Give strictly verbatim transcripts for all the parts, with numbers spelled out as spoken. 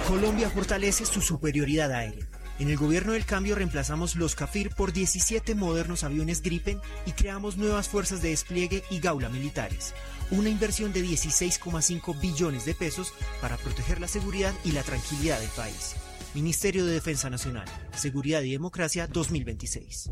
Colombia fortalece su superioridad aérea. En el gobierno del cambio reemplazamos los Cafir por diecisiete modernos aviones Gripen y creamos nuevas fuerzas de despliegue y gaula militares. Una inversión de dieciséis coma cinco billones de pesos para proteger la seguridad y la tranquilidad del país. Ministerio de Defensa Nacional, Seguridad y Democracia dos mil veintiséis.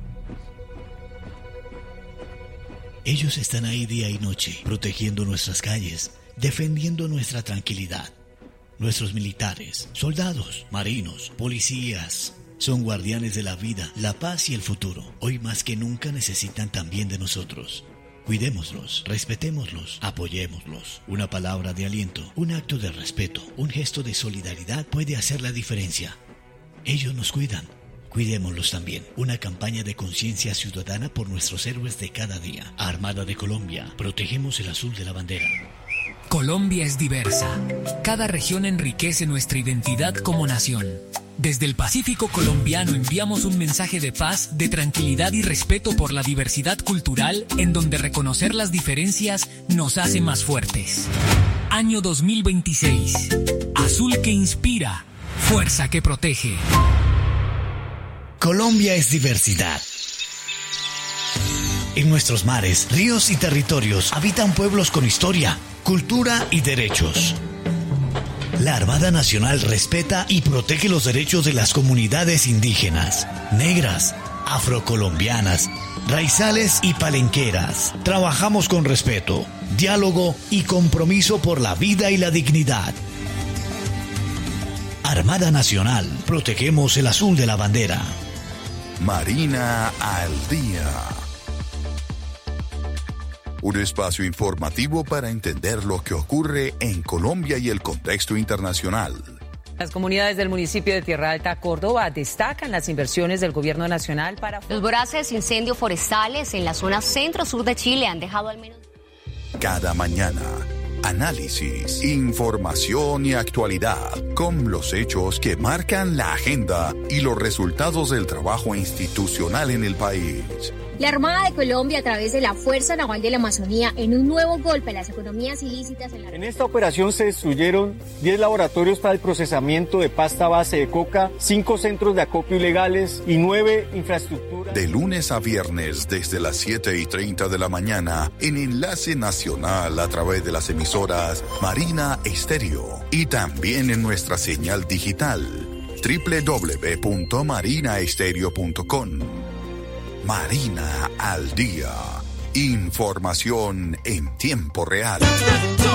Ellos están ahí día y noche, protegiendo nuestras calles, defendiendo nuestra tranquilidad. Nuestros militares, soldados, marinos, policías, son guardianes de la vida, la paz y el futuro. Hoy más que nunca necesitan también de nosotros. Cuidémoslos, respetémoslos, apoyémoslos. Una palabra de aliento, un acto de respeto, un gesto de solidaridad puede hacer la diferencia. Ellos nos cuidan, cuidémoslos también. Una campaña de conciencia ciudadana por nuestros héroes de cada día. Armada de Colombia, protegemos el azul de la bandera. Colombia es diversa. Cada región enriquece nuestra identidad como nación. Desde el Pacífico colombiano enviamos un mensaje de paz, de tranquilidad y respeto por la diversidad cultural, en donde reconocer las diferencias nos hace más fuertes. Año dos mil veintiséis. Azul que inspira, fuerza que protege. Colombia es diversidad. En nuestros mares, ríos y territorios habitan pueblos con historia, cultura y derechos. La Armada Nacional respeta y protege los derechos de las comunidades indígenas, negras, afrocolombianas, raizales y palenqueras. Trabajamos con respeto, diálogo y compromiso por la vida y la dignidad. Armada Nacional, protegemos el azul de la bandera. Marina al día. Un espacio informativo para entender lo que ocurre en Colombia y el contexto internacional. Las comunidades del municipio de Tierra Alta, Córdoba, destacan las inversiones del gobierno nacional para... Los voraces incendios forestales en la zona centro-sur de Chile han dejado al menos... Cada mañana, análisis, información y actualidad con los hechos que marcan la agenda y los resultados del trabajo institucional en el país. La Armada de Colombia, a través de la Fuerza Naval de la Amazonía, en un nuevo golpe a las economías ilícitas en la... En esta operación se destruyeron diez laboratorios para el procesamiento de pasta base de coca, cinco centros de acopio ilegales y nueve infraestructuras. De lunes a viernes, desde las siete y treinta de la mañana, en Enlace Nacional a través de las emisoras Marina Estéreo y también en nuestra señal digital doble u doble u doble u punto marina estéreo punto com. Marina al día. Información en tiempo real.